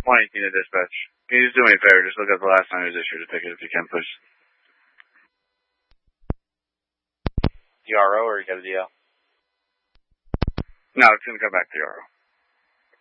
118 to dispatch. Can you just do me a favor? Just look up the last time he was issued a ticket if you can, please. DRO or you got a DL? No, it's going to come back to DRO.